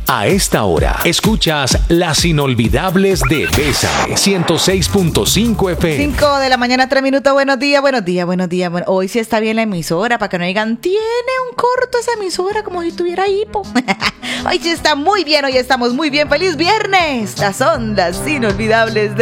A esta hora, escuchas Las Inolvidables de Bésame, 106.5 FM. 5 de la mañana, 3 minutos. Buenos días. Bueno, hoy sí está bien la emisora, para que no digan, tiene un corto esa emisora, como si tuviera hipo. Hoy sí está muy bien, hoy estamos muy bien. ¡Feliz viernes! Las ondas inolvidables de